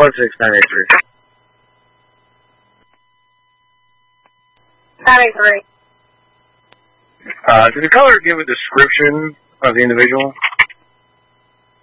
+6, 983. 93. Does the color give a description of the individual?